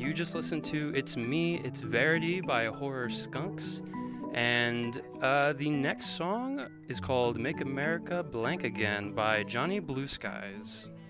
You just listened to It's Me, It's Verity by Horror Skunks. And the next song is called Make America Blank Again by Johnny Blue Skies.